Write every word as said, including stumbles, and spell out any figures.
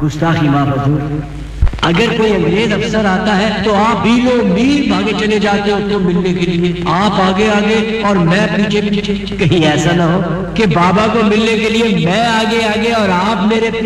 गुस्ताखी माफ हजूर। अगर कोई अंग्रेज अफसर आता है तो आप बीलो मील भागे चले जाते हो तो मिलने के लिए, आप आगे आगे और मैं पीछे पीछे। कहीं ऐसा ना हो कि बाबा को मिलने के लिए मैं आगे आगे और आप मेरे